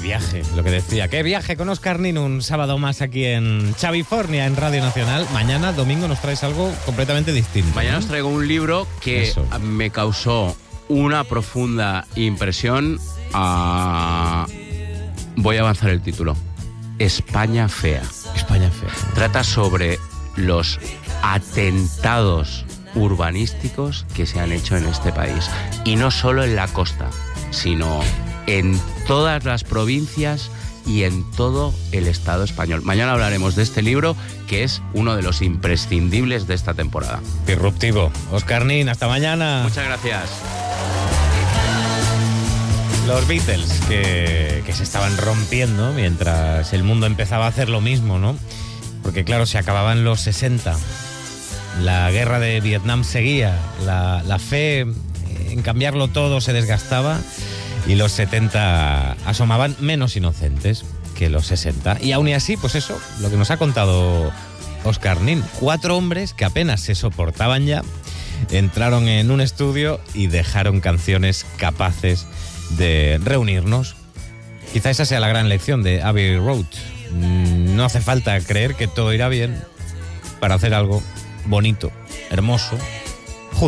viaje, lo que decía. Qué viaje con Óscar Nin, un sábado más aquí en Chavifornia, en Radio Nacional. Mañana, domingo, nos traes algo completamente distinto. Mañana os traigo un libro que me causó una profunda impresión. Voy a avanzar el título. España fea. España fea. Trata sobre los atentados urbanísticos que se han hecho en este país. Y no solo en la costa, sino en todas las provincias y en todo el Estado español. Mañana hablaremos de este libro, que es uno de los imprescindibles de esta temporada. Disruptivo. Óscar Nin, hasta mañana. Muchas gracias. Los Beatles, que se estaban rompiendo mientras el mundo empezaba a hacer lo mismo, ¿no? Porque claro, se acababan los 60. La guerra de Vietnam seguía. La fe en cambiarlo todo se desgastaba. Y los 70 asomaban menos inocentes que los 60. Y aún y así, pues eso, lo que nos ha contado Óscar Nin. 4 hombres que apenas se soportaban ya, entraron en un estudio y dejaron canciones capaces de reunirnos. Quizá esa sea la gran lección de Abbey Road. No hace falta creer que todo irá bien para hacer algo bonito, hermoso,